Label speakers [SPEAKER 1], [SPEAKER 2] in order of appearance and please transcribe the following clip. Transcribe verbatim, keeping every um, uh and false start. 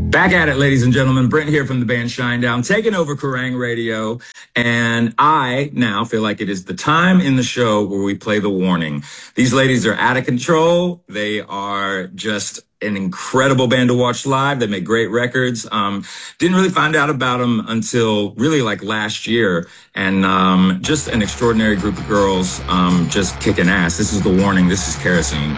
[SPEAKER 1] Back at it, ladies and gentlemen. Brent here from the band Shinedown, taking over Kerrang Radio. And I now feel like it is the time in the show where we play the warning. These ladies are out of control. They are just an incredible band to watch live. They make great records. Um, didn't really find out about them until really like last year. And um, just an extraordinary group of girls um, just kicking ass. This is the warning. This is Kerosene.